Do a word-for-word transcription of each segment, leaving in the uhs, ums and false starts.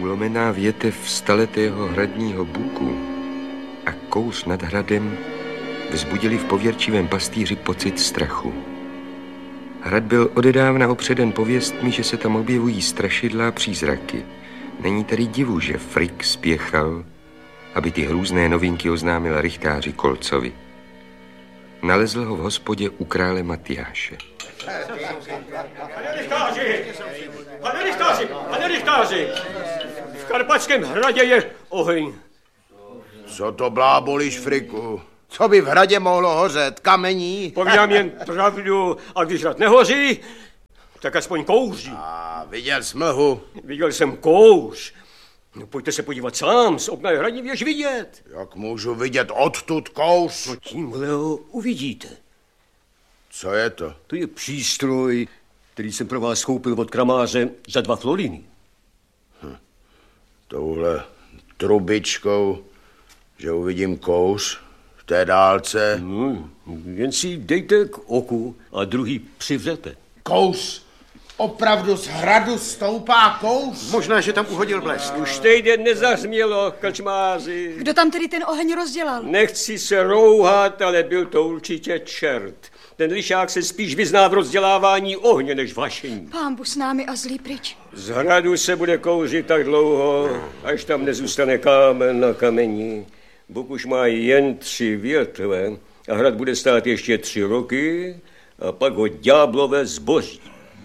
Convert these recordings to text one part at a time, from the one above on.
Ulomená větev staletého hradního buku a kous nad hradem vzbudili v pověrčivém pastýři pocit strachu. Hrad byl odedávna opředen pověstmi, že se tam objevují strašidla a přízraky. Není tedy divu, že Frick spěchal, aby ty hrůzné novinky oznámil rychtáři Kolcovi. Nalezl ho v hospodě u krále Matyáše. Pane rychtáři! Pane rychtáři! Pane rychtáři! V Karpatském hradě je oheň. Co to blábolíš, Friku? Co by v hradě mohlo hořet? Kamení? Povídám jen pravdu, a když hrad nehoří, tak aspoň kouří. A viděl jsi mlhu? Viděl jsem kouř. No, pojďte se podívat sám, z okna je hradní věž vidět. Jak můžu vidět odtud kouř? No tímhle ho uvidíte. Co je to? To je přístroj, který jsem pro vás koupil od kramáře za dva floriny. Hm. Touhle trubičkou, že uvidím kouř v té dálce. No, jen si dejte k oku a druhý přivřete. Kouř! Opravdu z hradu stoupá kouř? Možná, že tam uhodil blesk. Už týden nezahřmělo, krčmáři. Kdo tam tedy ten oheň rozdělal? Nechci se rouhat, ale byl to určitě čert. Ten lišák se spíš vyzná v rozdělávání ohně než vašení. Pánbu s námi a zlý pryč. Z hradu se bude kouřit tak dlouho, až tam nezůstane kámen na kameni. Bůh už má jen tři větve a hrad bude stát ještě tři roky a pak ho ďáblové zboří.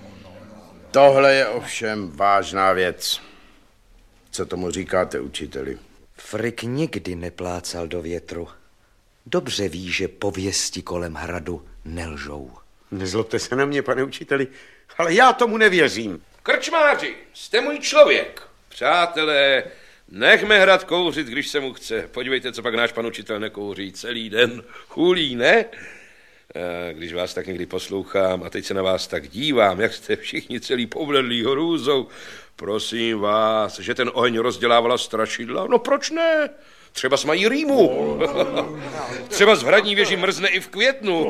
Tohle je ovšem vážná věc. Co tomu říkáte, učiteli? Frick nikdy neplácal do větru. Dobře ví, že pověsti kolem hradu nelžou. Nezlobte se na mě, pane učiteli, ale já tomu nevěřím. Krčmáři, jste můj člověk. Přátelé, nechme hrad kouřit, když se mu chce. Podívejte, co pak náš pan učitel nekouří celý den. Chulí, ne? A když vás tak někdy poslouchám a teď se na vás tak dívám, jak jste všichni celý pobledlí hrůzou, prosím vás, že ten oheň rozdělávala strašidla, no proč ne? Třeba mají rýmu. Třeba z hradní věži mrzne i v květnu.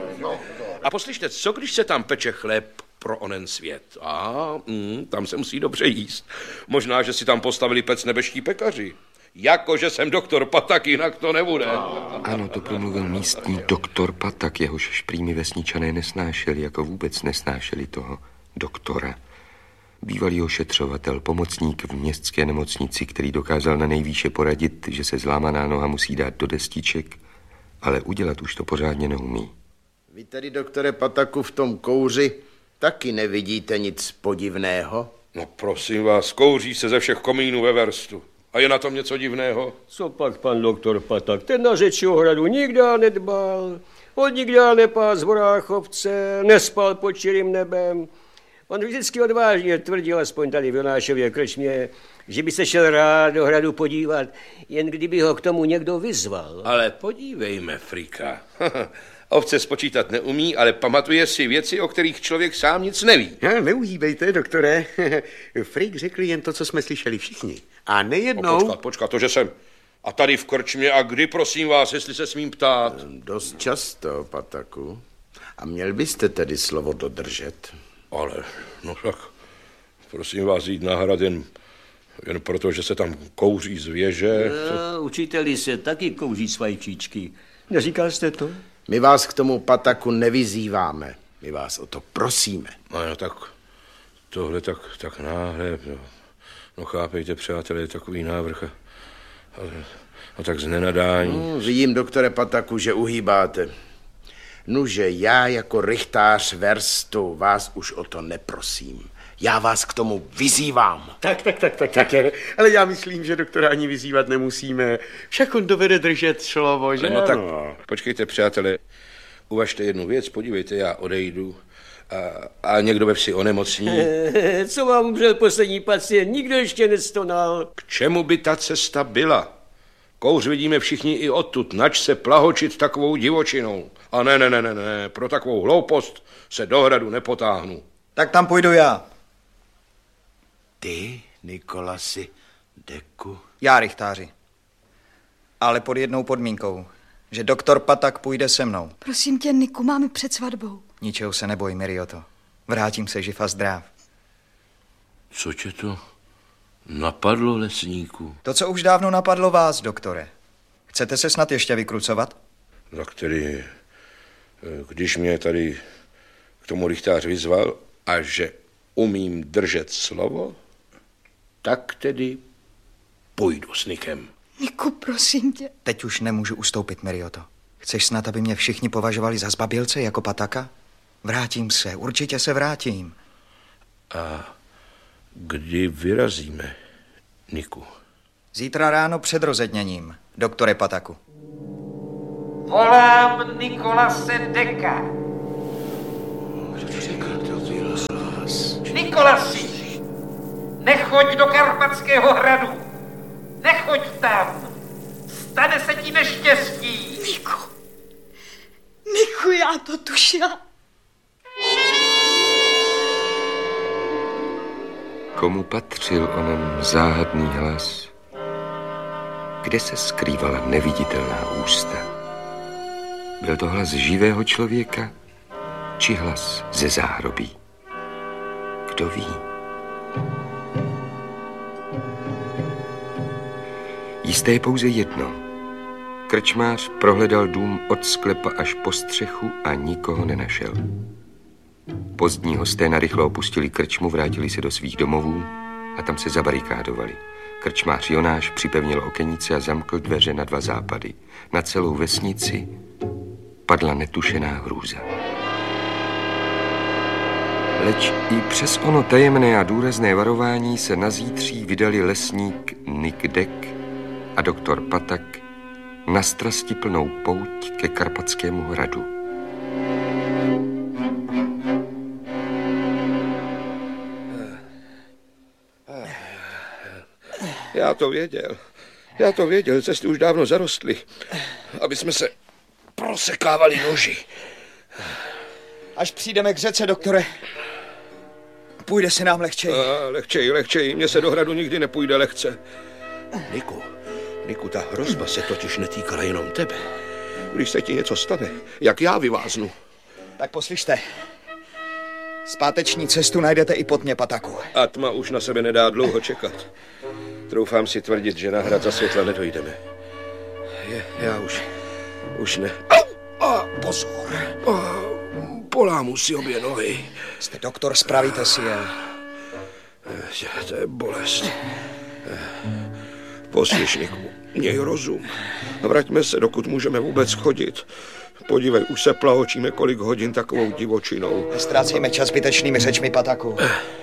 A poslyšte, co když se tam peče chléb pro onen svět? A mm, tam se musí dobře jíst. Možná, že si tam postavili pec nebeští pekaři. Jakože jsem doktor Patak, jinak to nebude. Ano, to promluvil místní doktor Patak, jehož šprýmy vesničané nesnášeli, jako vůbec nesnášeli toho doktora. Bývalý ošetřovatel, pomocník v městské nemocnici, který dokázal na nejvýše poradit, že se zlámaná noha musí dát do destiček, ale udělat už to pořádně neumí. Vy tedy, doktore Pataku, v tom kouři taky nevidíte nic podivného? No prosím vás, kouří se ze všech komínů ve verstu. A je na tom něco divného? Co pak pan doktor Patak? Ten na řeči o hradu nikdy nedbal, on nikdy nepás v Horáchovce, nespal pod čirým nebem. On vždycky odvážně tvrdil, aspoň tady v Jonášově krčmě, že by se šel rád do hradu podívat, jen kdyby ho k tomu někdo vyzval. Ale podívejme, Frika. Ovce spočítat neumí, ale pamatuje si věci, o kterých člověk sám nic neví. Ja, neuhýbejte, doktore. Frick řekl jen to, co jsme slyšeli všichni. A nejednou... O, počkat, počkat, to, že jsem... A tady v krčmě, a kdy, prosím vás, jestli se smím ptát? Dost často, Pataku. A měl byste tedy slovo dodržet. Ale, no tak, prosím vás, jít na hrad jen, jen proto, že se tam kouří z věže. No, učiteli se taky kouří s vajčíčky. Neříkal jste to? My vás k tomu, Pataku, nevyzýváme. My vás o to prosíme. No, no tak tohle tak, tak náhle, no, no chápejte, přátelé, takový návrh a, a, a tak z nenadání. No, vidím, doktore Pataku, že uhýbáte. Nuže, já jako rychtář verstu vás už o to neprosím. Já vás k tomu vyzývám. Tak, tak, tak, tak, tak. Ale já myslím, že doktora ani vyzývat nemusíme. Však on dovede držet slovo, že? No tak, počkejte, přátelé, uvažte jednu věc, podívejte, já odejdu a, a někdo ve vsi onemocní. Co vám umřel poslední pacient? Nikdo ještě nestonal. K čemu by ta cesta byla? Kouř vidíme všichni i odtud, nač se plahočit takovou divočinou. A ne, ne, ne, ne, ne, pro takovou hloupost se do hradu nepotáhnu. Tak tam půjdu já. Ty, Nikolasi, Deku? Já, rychtáři. Ale pod jednou podmínkou, že doktor Patak půjde se mnou. Prosím tě, Niku, máme před svatbou. Ničeho se neboj, Mirioto. Vrátím se živ a zdrav. Co tě to napadlo, lesníku? To, co už dávno napadlo vás, doktore. Chcete se snad ještě vykrucovat? Tak tedy, když mě tady k tomu rychtář vyzval a že umím držet slovo, tak tedy půjdu s Nikem. Niku, prosím tě. Teď už nemůžu ustoupit, Mirioto. Chceš snad, aby mě všichni považovali za zbabilce jako Pataka? Vrátím se, určitě se vrátím. A kdy vyrazíme, Niku? Zítra ráno před rozedněním, doktore Pataku. Volám Nikolase Deka. Nikolasi, nechoď do Karpatského hradu. Nechoď tam. Stane se ti neštěstí. Niku, Niku, já to tušila. Komu patřil onen záhadný hlas? Kde se skrývala neviditelná ústa? Byl to hlas živého člověka, či hlas ze záhrobí? Kdo ví? Jisté je pouze jedno. Krčmář prohledal dům od sklepa až po střechu a nikoho nenašel. Pozdní hosté narychlo opustili krčmu, vrátili se do svých domovů a tam se zabarikádovali. Krčmář Jonáš připevnil okenice a zamkl dveře na dva západy. Na celou vesnici padla netušená hrůza. Leč i přes ono tajemné a důrazné varování se na zítří vydali lesník Nik Dek a doktor Patak na strastiplnou pouť ke Karpatskému hradu. Já to věděl. Já to věděl, cesty už dávno zarostly, aby jsme se prosekávali noži. Až přijdeme k řece, doktore, půjde se nám lehčej. A, lehčej, lehčej, mně se do hradu nikdy nepůjde lehce. Niku, Niku, ta hrozba se totiž netýkala jenom tebe. Když se ti něco stane, jak já vyváznu. Tak poslyšte, zpáteční cestu najdete i pod mě, Pataku. A tma už na sebe nedá dlouho čekat. Troufám si tvrdit, že na hrad za světla nedojdeme. Je, já už, už ne. Au! A, pozor! A, polámu si obě nohy. Jste doktor, spravíte si je. To je bolest. Poslyš, Niku, měj rozum. Vraťme se, dokud můžeme vůbec chodit. Podívej, už se plahočíme kolik hodin takovou divočinou. Nestrácejme čas zbytečnými řečmi, Pataku.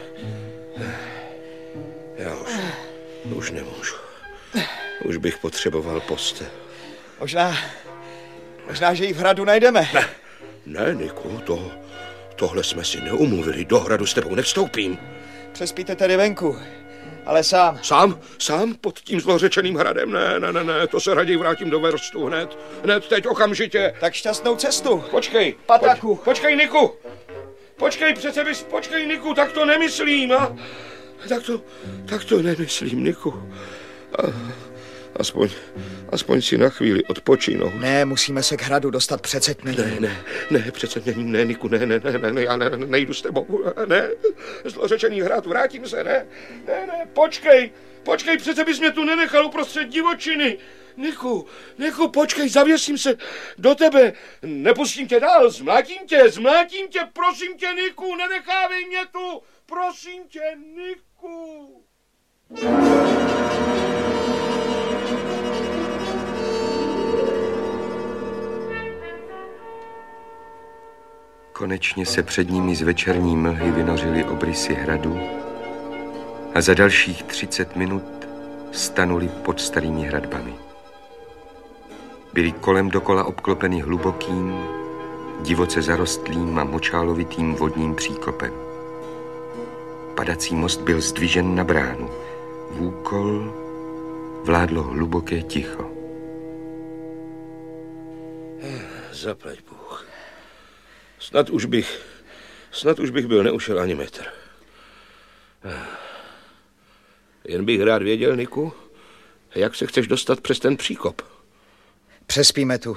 Já už, už nemůžu. Už bych potřeboval postel. Možná, možná, že ji v hradu najdeme. Ne, ne, Niku, to, tohle jsme si neumluvili. Do hradu s tebou nevstoupím. Přespíte tedy venku, ale sám. Sám? Sám? Pod tím zlořečeným hradem? Ne, ne, ne, ne, to se raději vrátím do Verstu hned. Hned, teď, okamžitě. Tak šťastnou cestu. Počkej. Pataku. Poč, počkej, Niku. Počkej, přece bys, počkej, Niku, tak to nemyslím, a? Tak to, tak to nemyslím, Niku. A, aspoň, aspoň si na chvíli odpočinout. Ne, musíme se k hradu dostat přece tmy. Ne, ne, ne, přece ne, ne, Niku, ne, ne, ne, ne, já ne, nejdu s tebou, ne, zlořečený hrad, vrátím se, ne, ne, ne, počkej, počkej, přece bys mě tu nenechal uprostřed divočiny. Niku, Niku, počkej, zavěsím se do tebe, nepustím tě dál, zmlátím tě, zmlátím tě, prosím tě, Niku, nenechávej mě tu, prosím tě, Niku. Konečně se před nimi z večerní mlhy vynořily obrysy hradu a za dalších třicet minut stanuli pod starými hradbami. Byly kolem dokola obklopeny hlubokým, divoce zarostlým a močálovitým vodním příkopem. Padací most byl zdvižen na bránu. Vůkol vládlo hluboké ticho. Zaplať Bůh. Snad už bych, snad už bych byl neušel ani metr. Jen bych rád věděl, Niku, jak se chceš dostat přes ten příkop. Přespíme tu.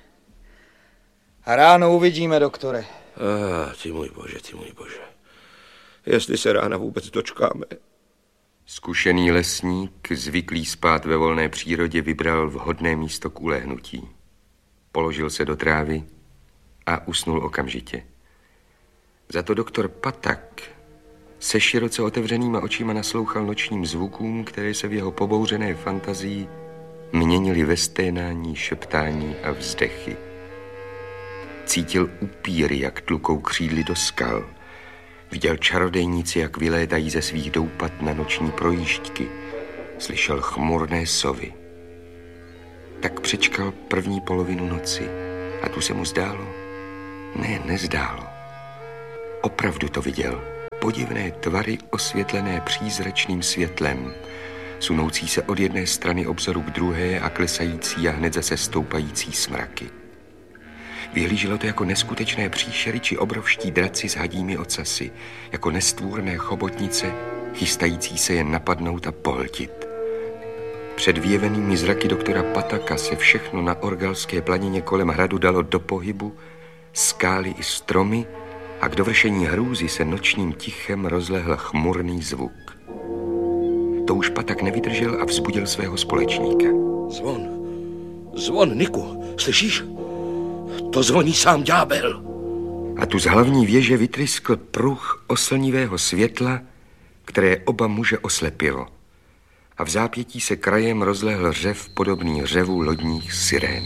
A ráno uvidíme, doktore. Ah, ty můj bože, ty můj bože. Jestli se rána vůbec dočkáme. Zkušený lesník, zvyklý spát ve volné přírodě, vybral vhodné místo k ulehnutí. Položil se do trávy a usnul okamžitě. Za to doktor Patak se široce otevřenýma očima naslouchal nočním zvukům, které se v jeho pobouřené fantazii měnily ve sténání, šeptání a vzdechy. Cítil upíry, jak tlukou křídly do skal. Viděl čarodejníci, jak vylétají ze svých doupat na noční projížďky. Slyšel chmurné sovy. Tak přečkal první polovinu noci a tu se mu zdálo. Ne, nezdálo. Opravdu to viděl. Podivné tvary osvětlené přízračným světlem, sunoucí se od jedné strany obzoru k druhé a klesající a hned zase stoupající smraky. Vyhlíželo to jako neskutečné příšery či obrovští draci s hadími ocasy, jako nestvůrné chobotnice, chystající se jen napadnout a pohltit. Před vyjevenými zraky doktora Pataka se všechno na Orgalské planině kolem hradu dalo do pohybu, skály i stromy, a k dovršení hrůzy se nočním tichem rozlehl chmurný zvuk. To už Patak nevydržel a vzbudil svého společníka. Zvon. Zvon, Niku. Slyšíš? To zvoní sám ďábel. A tu z hlavní věže vytryskl pruh oslnivého světla, které oba muže oslepilo. A v zápětí se krajem rozlehl řev podobný řevu lodních sirén.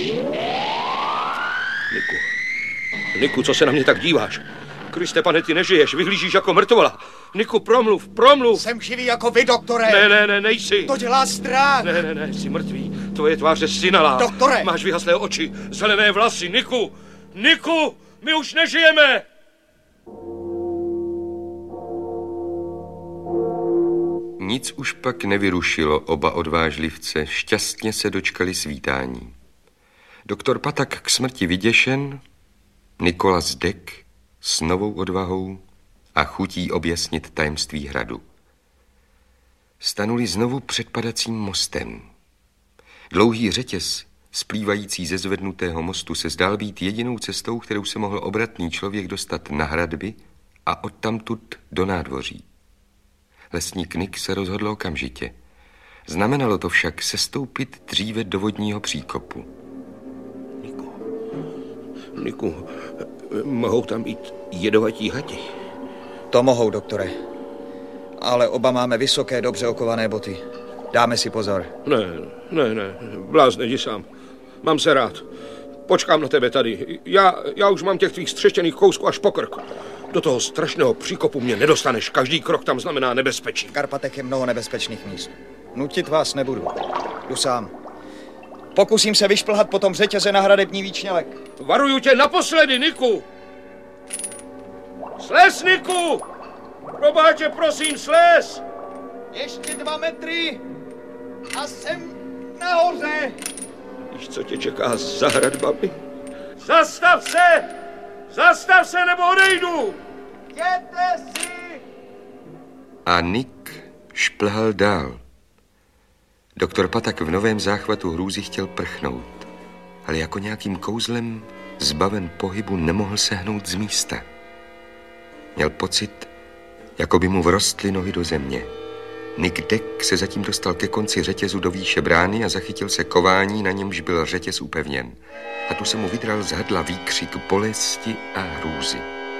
Niku. Niku, co se na mě tak díváš? Kriste, pane, ty nežiješ, vyhlížíš jako mrtvola. Niku, promluv, promluv. Jsem živý jako vy, doktore. Ne, ne, ne, nejsi. To dělá strach. Ne, ne, ne, jsi mrtvý. Tvoje tváře synalá. Doktore. Máš vyhaslé oči, zelené vlasy. Niku, Niku, my už nežijeme. Nic už pak nevyrušilo oba odvážlivce, šťastně se dočkali svítání. Doktor Patak k smrti vyděšen, Nikolas Dek s novou odvahou a chutí objasnit tajemství hradu. Stanuli znovu před padacím mostem. Dlouhý řetěz, splývající ze zvednutého mostu, se zdál být jedinou cestou, kterou se mohl obratný člověk dostat na hradby a odtamtud do nádvoří. Lesník Nik se rozhodl okamžitě. Znamenalo to však sestoupit dříve do vodního příkopu. Niku, Niku, mohou tam být jedovatí hadi? To mohou, doktore. Ale oba máme vysoké, dobře okované boty. Dáme si pozor. Ne, ne, ne, blázne, jdi sám. Mám se rád. Počkám na tebe tady. Já, já už mám těch tvých střeštěných kousků až po krk. Do toho strašného příkopu mě nedostaneš. Každý krok tam znamená nebezpečí. V Karpatech je mnoho nebezpečných míst. Nutit vás nebudu. Jdu sám. Pokusím se vyšplhat po tom řetěze na hradební výčnělek. Varuju tě naposledy, Niku! Slez, Niku! Proboha tě, prosím, slez! Ještě dva metry a jsem nahoře. Víš, co tě čeká za hradbami? Zastav se! Zastav se, nebo odejdu! Jděte si! A Nik šplhal dál. Doktor Patak v novém záchvatu hrůzy chtěl prchnout, ale jako nějakým kouzlem, zbaven pohybu, nemohl sehnout z místa. Měl pocit, jako by mu vrostly nohy do země. Nik Dek se zatím dostal ke konci řetězu do výše brány a zachytil se kování, na němž byl řetěz upevněn. A tu se mu vydral z hrdla výkřik bolesti a hrůzy.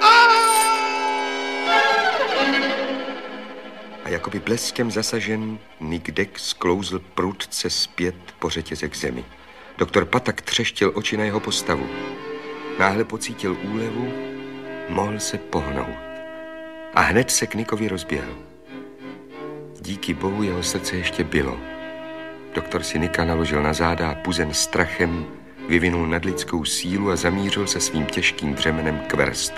A jakoby bleskem zasažen, Nik Dek sklouzl prudce zpět po řetěze k zemi. Doktor Patak třeštil oči na jeho postavu. Náhle pocítil úlevu, mohl se pohnout. A hned se k Nikovi rozběhl. Díky bohu jeho srdce ještě bylo. Doktor si Nika naložil na záda a puzen strachem vyvinul nadlidskou sílu a zamířil se svým těžkým břemenem k verstu.